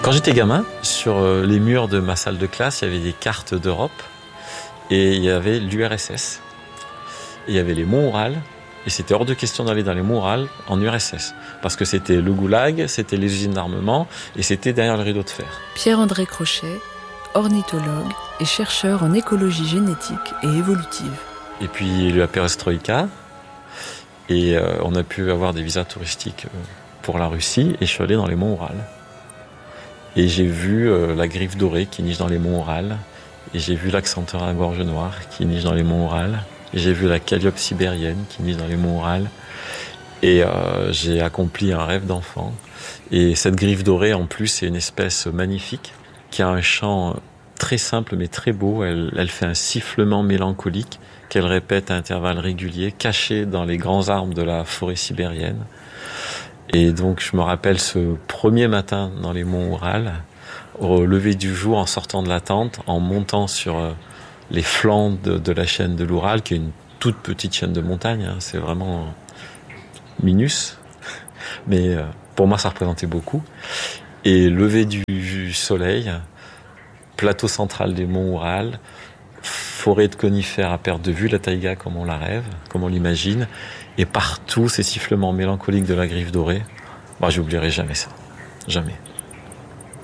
Quand j'étais gamin, sur les murs de ma salle de classe, il y avait des cartes d'Europe et il y avait l'URSS. Et il y avait les monts Oural et c'était hors de question d'aller dans les monts Oural en URSS parce que c'était le goulag, c'était les usines d'armement et c'était derrière le rideau de fer. Pierre-André Crochet, ornithologue et chercheur en écologie génétique et évolutive. Et puis il y a eu la perestroïka et on a pu avoir des visas touristiques pour la Russie et je suis allé dans les monts Oural. Et j'ai vu la griffe dorée qui niche dans les monts Oural et j'ai vu l'accenteur à gorge noire qui niche dans les monts Oural et j'ai vu la calliope sibérienne qui niche dans les monts Oural et j'ai accompli un rêve d'enfant. Et cette griffe dorée en plus c'est une espèce magnifique qui a un chant très simple mais très beau. Elle fait un sifflement mélancolique qu'elle répète à intervalles réguliers, caché dans les grands arbres de la forêt sibérienne. Et donc je me rappelle ce premier matin dans les monts Oural, au lever du jour, en sortant de la tente, en montant sur les flancs de la chaîne de l'Oural, qui est une toute petite chaîne de montagne, hein, c'est vraiment minus, mais pour moi ça représentait beaucoup. Et lever du soleil, plateau central des monts Oural, forêt de conifères à perte de vue, la taïga comme on la rêve, comme on l'imagine, et partout ces sifflements mélancoliques de la griffe dorée. Moi, j'oublierai jamais ça. Jamais.